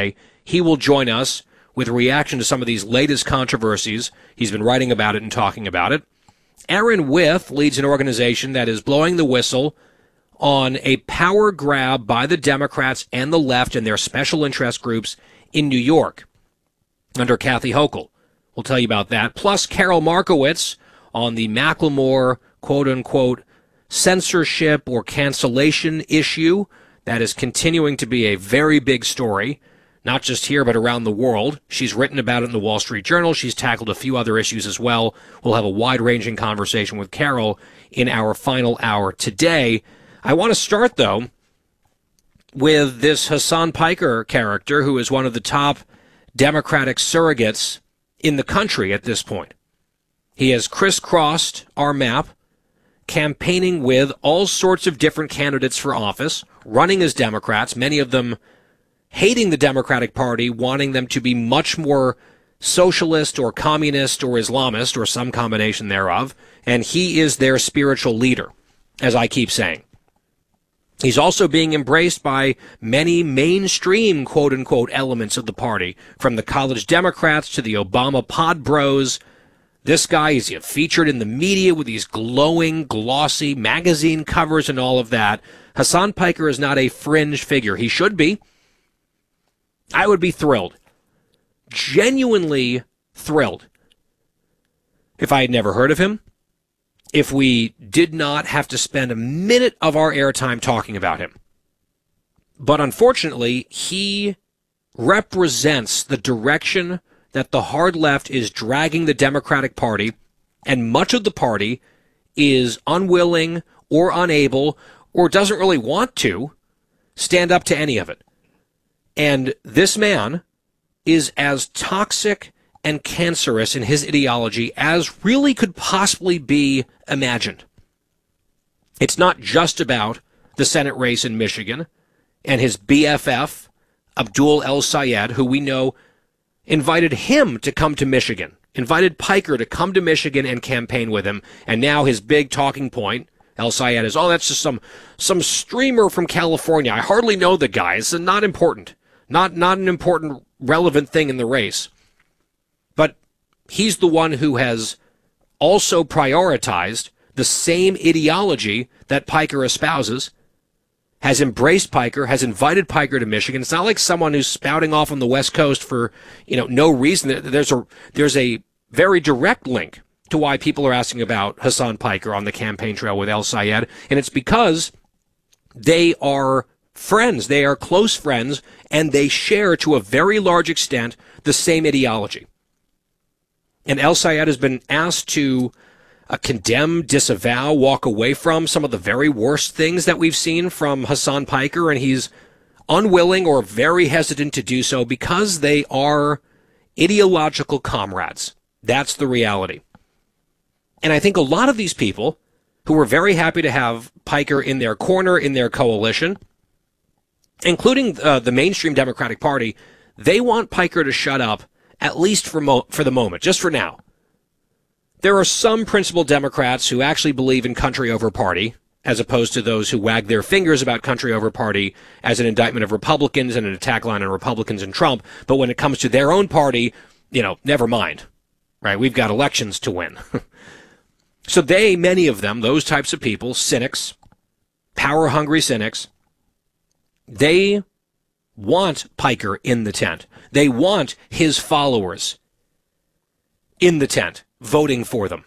today. He will join us with a reaction to some of these latest controversies. He's been writing about it and talking about it. Aaron Wyth leads an organization that is blowing the whistle on a power grab by the Democrats and the left and their special interest groups in New York under Kathy Hochul. We'll tell you about that. Plus, Carol Markowitz on the Macklemore, quote-unquote, censorship or cancellation issue that is continuing to be a very big story, not just here but around the world. She's written about it in the Wall Street Journal. She's tackled a few other issues as well. We'll have a wide-ranging conversation with Carol in our final hour today. I want to start, though, with this Hasan Piker character, who is one of the top Democratic surrogates in the country at this point. He has crisscrossed our map, campaigning with all sorts of different candidates for office, running as Democrats, many of them hating the Democratic Party, wanting them to be much more socialist or communist or Islamist or some combination thereof, and he is their spiritual leader, as I keep saying. He's also being embraced by many mainstream, quote-unquote, elements of the party, from the college Democrats to the Obama pod bros. This guy is featured in the media with these glowing, glossy magazine covers and all of that. Hasan Piker is not a fringe figure. He should be. I would be thrilled, genuinely thrilled, if I had never heard of him, if we did not have to spend a minute of our airtime talking about him. But unfortunately, he represents the direction that the hard left is dragging the Democratic Party, and much of the party is unwilling or unable or doesn't really want to stand up to any of it. And this man is as toxic and cancerous in his ideology as really could possibly be imagined. It's not just about the Senate race in Michigan and his BFF, Abdul El-Sayed, who we know invited him to come to Michigan, invited Piker to come to Michigan and campaign with him, and now his big talking point, El-Sayed, is, oh, that's just some streamer from California. I hardly know the guy. It's not important. Not an important, relevant thing in the race. But he's the one who has also prioritized the same ideology that Piker espouses, has embraced Piker, has invited Piker to Michigan. It's not like someone who's spouting off on the West Coast for, no reason. There's a very direct link to why people are asking about Hasan Piker on the campaign trail with El-Sayed, and it's because they are friends. They are close friends, and they share to a very large extent the same ideology. And El-Sayed has been asked to condemn, disavow, walk away from some of the very worst things that we've seen from Hasan Piker, and he's unwilling or very hesitant to do so because they are ideological comrades. That's the reality. And I think a lot of these people who were very happy to have Piker in their corner, in their coalition, including the mainstream Democratic Party, they want Piker to shut up, at least for the moment, just for now. There are some principled Democrats who actually believe in country over party, as opposed to those who wag their fingers about country over party as an indictment of Republicans and an attack line on Republicans and Trump. But when it comes to their own party, never mind. Right? We've got elections to win. So many of them, those types of people, cynics, power-hungry cynics, they want Piker in the tent. They want his followers in the tent, voting for them.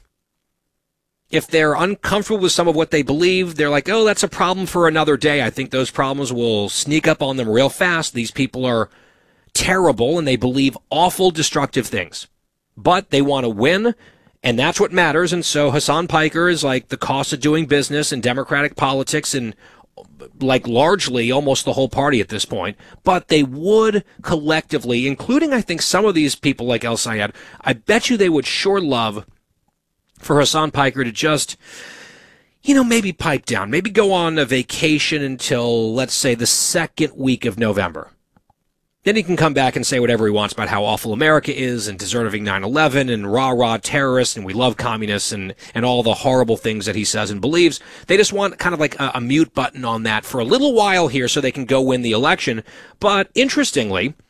If they're uncomfortable with some of what they believe, they're like, oh, that's a problem for another day. I think those problems will sneak up on them real fast. These people are terrible, and they believe awful, destructive things. But they want to win, and that's what matters. And so Hasan Piker is like the cost of doing business in Democratic politics and like largely almost the whole party at this point. But they would collectively, including I think some of these people like El-Sayed, I bet you they would sure love for Hasan Piker to just, maybe pipe down, maybe go on a vacation until, let's say, the second week of November. Then he can come back and say whatever he wants about how awful America is and deserving 9/11 and rah-rah terrorists and we love communists and all the horrible things that he says and believes. They just want kind of like a mute button on that for a little while here so they can go win the election. But interestingly,